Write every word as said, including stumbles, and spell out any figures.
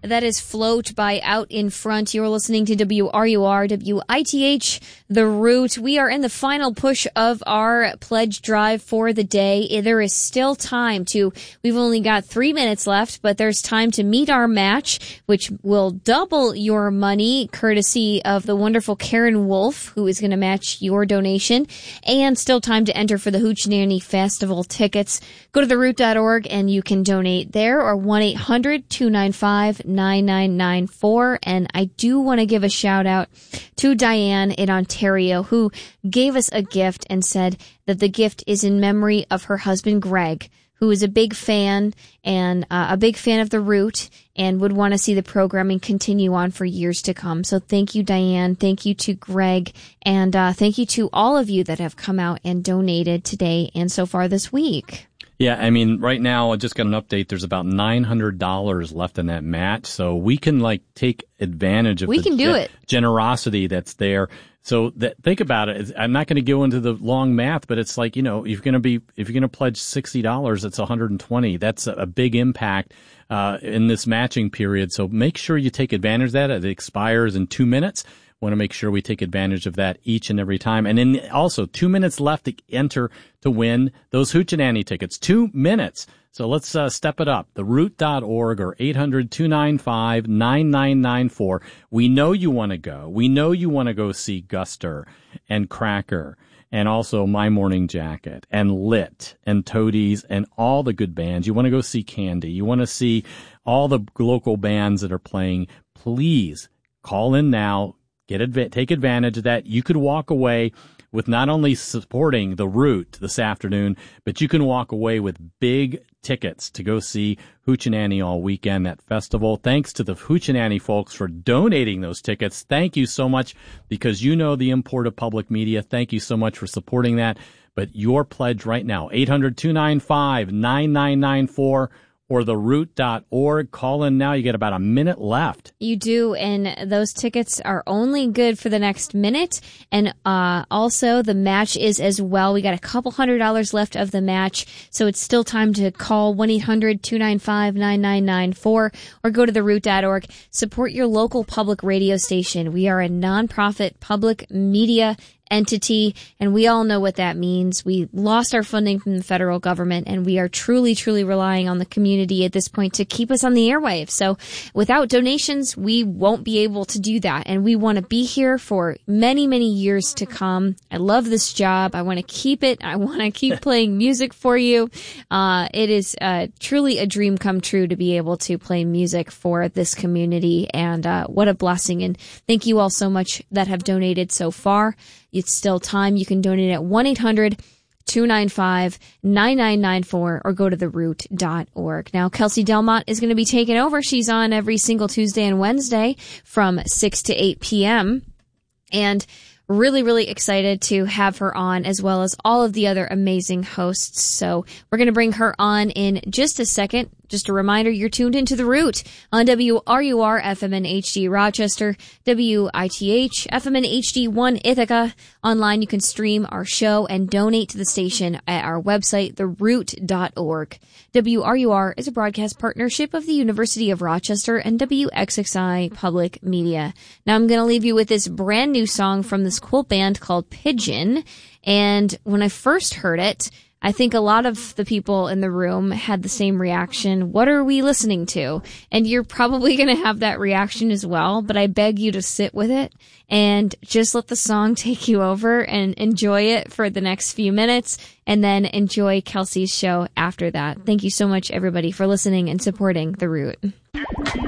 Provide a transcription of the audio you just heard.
That is Float by Out in Front. You're listening to W R U R, W I T H, The Root. We are in the final push of our pledge drive for the day. There is still time to, we've only got three minutes left, but there's time to meet our match, which will double your money, courtesy of the wonderful Karen Wolf, who is going to match your donation, and still time to enter for the Hoochie Festival tickets. Go to the root dot org and you can donate there, or one eight hundred two nine five nine nine nine four. And I do want to give a shout out to Diane in Ontario, who gave us a gift and said that the gift is in memory of her husband Greg, who is a big fan and uh, a big fan of The Root and would want to see the programming continue on for years to come. So thank you, Diane. Thank you to Greg. And uh, thank you to all of you that have come out and donated today and so far this week. Yeah, I mean, right now, I just got an update. There's about nine hundred dollars left in that match. So we can, like, take advantage of we the can do ge- it. generosity that's there. So that, think about it. I'm not going to go into the long math, but it's like, you know, if you're going to be, if you're going to pledge sixty dollars, it's one hundred twenty. That's a, a big impact uh, in this matching period. So make sure you take advantage of that. It expires in two minutes. Want to make sure we take advantage of that each and every time. And then also two minutes left to enter to win those Hoochie tickets. Two minutes. So let's uh, step it up. the root dot org or eight hundred two nine five nine nine nine four. We know you want to go. We know you want to go see Guster and Cracker and also My Morning Jacket and Lit and Toadies and all the good bands. You want to go see Candy. You want to see all the local bands that are playing. Please call in now. Get adv- take advantage of that. You could walk away with not only supporting The Root this afternoon, but you can walk away with big tickets to go see Hoochie all weekend, that festival. Thanks to the Hoochie folks for donating those tickets. Thank you so much, because you know the import of public media. Thank you so much for supporting that. But your pledge right now, eight hundred two nine five nine nine nine four. or the root dot org. Call in now. You get about a minute left. You do, and those tickets are only good for the next minute. And uh also, the match is as well. We got a couple hundred dollars left of the match, so it's still time to call one eight hundred two nine five nine nine nine four or go to the root dot org. Support your local public radio station. We are a nonprofit public media entity, and we all know what that means. We lost our funding from the federal government, and we are truly, truly relying on the community at this point to keep us on the airwaves. So without donations, we won't be able to do that, and we want to be here for many, many years to come. I love this job. I want to keep it. I want to keep playing music for you. Uh, it is uh, truly a dream come true to be able to play music for this community, and uh, what a blessing. And thank you all so much that have donated so far. It's still time. You can donate at one eight hundred two nine five nine nine nine four or go to the root dot org. Now, Kelsey Delmont is going to be taking over. She's on every single Tuesday and Wednesday from six to eight p.m. And really, really excited to have her on, as well as all of the other amazing hosts. So we're going to bring her on in just a second. Just a reminder, you're tuned into The Root on W R U R F M and H D Rochester, W I T H F M and H D one Ithaca. Online, you can stream our show and donate to the station at our website, the root dot org. W R U R is a broadcast partnership of the University of Rochester and W X X I Public Media. Now I'm going to leave you with this brand new song from this cool band called Pigeon. And when I first heard it, I think a lot of the people in the room had the same reaction. What are we listening to? And you're probably going to have that reaction as well, but I beg you to sit with it and just let the song take you over and enjoy it for the next few minutes, and then enjoy Kelsey's show after that. Thank you so much, everybody, for listening and supporting The Root.